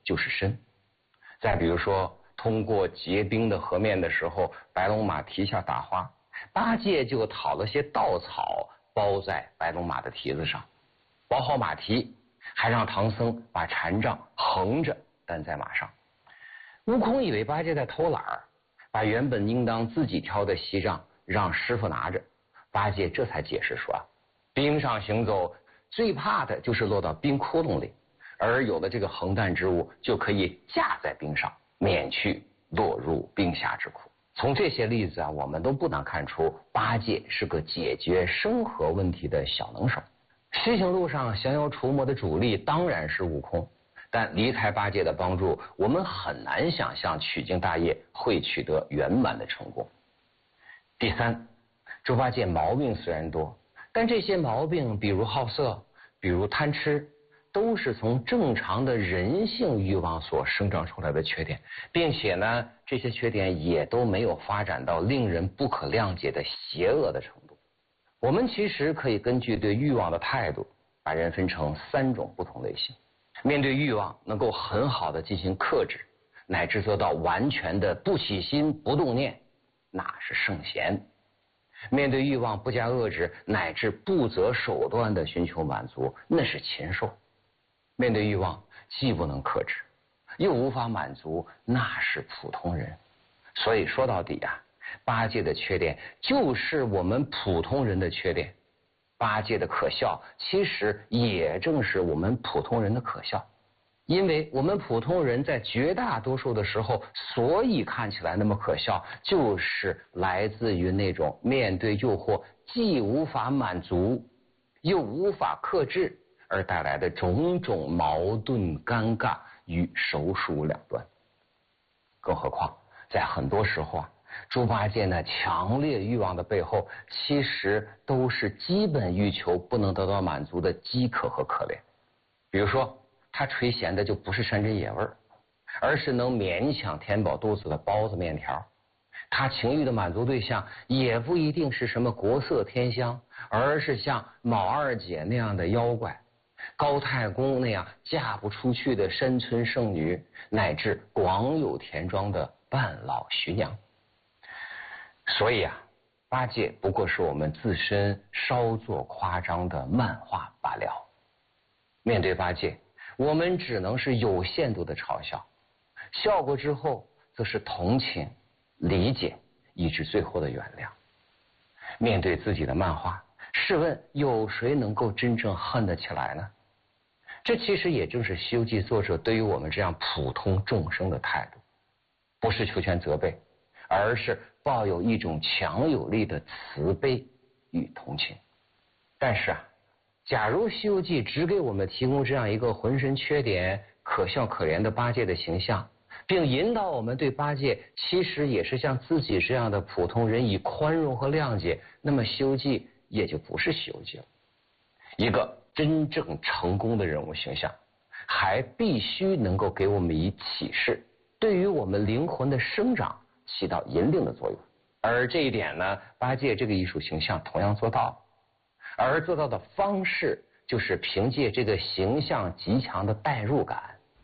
就是身。再比如说，通过结冰的河面的时候，白龙马蹄下打花，八戒就讨了些稻草包在白龙马的蹄子上，包好马蹄，还让唐僧把禅杖横着担在马上。悟空以为八戒在偷懒儿，把原本应当自己挑的锡杖让师傅拿着。八戒这才解释说冰上行走最怕的就是落到冰窟窿里，而有了这个横担之物，就可以架在冰上，免去落入冰下之苦。从这些例子我们都不难看出八戒是个解决生活问题的小能手。西行路上降妖除魔的主力当然是悟空，但离开八戒的帮助，我们很难想象取经大业会取得圆满的成功。第三，猪八戒毛病虽然多，但这些毛病比如好色，比如贪吃，都是从正常的人性欲望所生长出来的缺点，并且呢，这些缺点也都没有发展到令人不可谅解的邪恶的程度。我们其实可以根据对欲望的态度，把人分成3种不同类型。面对欲望能够很好的进行克制，乃至做到完全的不起心不动念，那是圣贤。面对欲望不加遏制，乃至不择手段的寻求满足，那是禽兽。面对欲望既不能克制，又无法满足，那是普通人。所以说到底八戒的缺点就是我们普通人的缺点，八戒的可笑其实也正是我们普通人的可笑。因为我们普通人在绝大多数的时候，所以看起来那么可笑，就是来自于那种面对诱惑既无法满足又无法克制而带来的种种矛盾尴尬与手鼠两端。更何况在很多时候猪八戒那强烈欲望的背后，其实都是基本欲求不能得到满足的饥渴和可怜。比如说他垂涎的就不是山珍野味，而是能勉强填饱肚子的包子面条。他情欲的满足对象也不一定是什么国色天香，而是像卯二姐那样的妖怪，高太公那样嫁不出去的山村剩女，乃至广有田庄的半老徐娘。所以八戒不过是我们自身稍作夸张的漫画罢了。面对八戒，我们只能是有限度的嘲笑，笑过之后则是同情、理解，以致最后的原谅。面对自己的漫画，试问有谁能够真正恨得起来呢？这其实也正是《西游记》作者对于我们这样普通众生的态度，不是求全责备，而是抱有一种强有力的慈悲与同情。但是假如《西游记》只给我们提供这样一个浑身缺点、可笑可怜的八戒的形象，并引导我们对八戒其实也是像自己这样的普通人以宽容和谅解，那么《西游记》也就不是《西游记》了。一个真正成功的人物形象，还必须能够给我们以启示，对于我们灵魂的生长起到引领的作用。而这一点呢，八戒这个艺术形象同样做到了。而做到的方式就是凭借这个形象极强的代入感。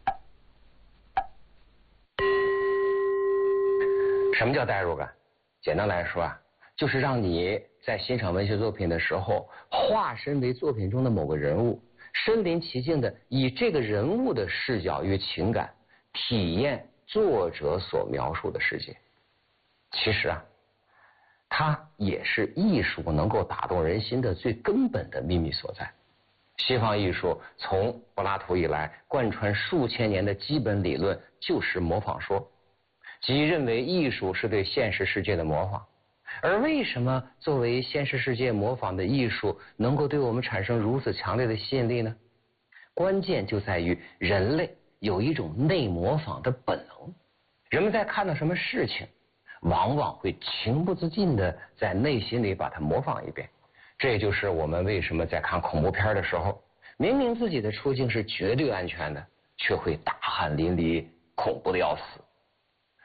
什么叫代入感？简单来说就是让你在欣赏文学作品的时候，化身为作品中的某个人物，身临其境的以这个人物的视角与情感体验作者所描述的世界。其实它也是艺术能够打动人心的最根本的秘密所在。西方艺术从柏拉图以来贯穿数千年的基本理论就是模仿说，即认为艺术是对现实世界的模仿。而为什么作为现实世界模仿的艺术能够对我们产生如此强烈的吸引力呢？关键就在于人类有一种内模仿的本能。人们在看到什么事情，往往会情不自禁的在内心里把它模仿一遍。这也就是我们为什么在看恐怖片的时候，明明自己的处境是绝对安全的，却会大汗淋漓，恐怖的要死。